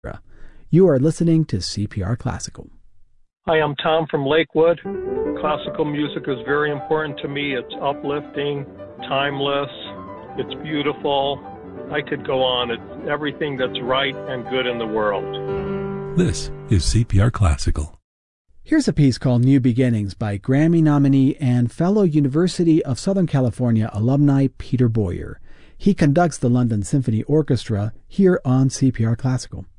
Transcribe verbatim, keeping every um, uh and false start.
You are listening to C P R Classical. Hi, I'm Tom from Lakewood. Classical music is very important to me. It's uplifting, timeless, it's beautiful. I could go on. It's everything that's right and good in the world. This is C P R Classical. Here's a piece called New Beginnings by Grammy nominee and fellow University of Southern California alumni Peter Boyer. He conducts the London Symphony Orchestra here on C P R Classical.